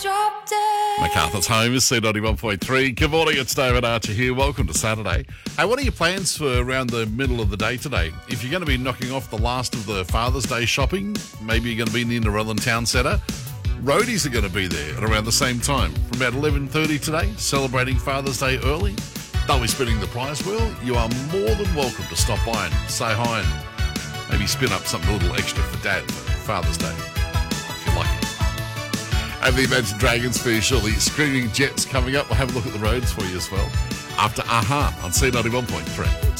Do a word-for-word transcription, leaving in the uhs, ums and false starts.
drop dead. MacArthur's home is C ninety-one point three. Good morning, it's David Archer here. Welcome to Saturday. Hey, what are your plans for around the middle of the day today? If you're going to be knocking off the last of the Father's Day shopping, maybe you're going to be near Narellan Town Centre, roadies are going to be there at around the same time. From about eleven thirty today, celebrating Father's Day early. They'll be spinning the prize wheel. You are more than welcome to stop by and say hi and maybe spin up something a little extra for Dad for Father's Day, if you're lucky. And the Imagine Dragons for you shortly. Screaming Jets coming up. We'll have a look at the roads for you as well. After Aha on C ninety-one point three.